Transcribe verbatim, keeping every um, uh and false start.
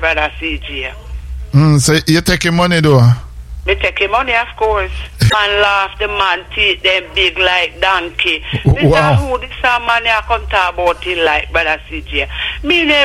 brother C J. Mm, so you taking money though? Me taking money, of course. Man laugh, the man teeth them big like donkey. This Wow. is who this man I come talk about it like brother C J. Me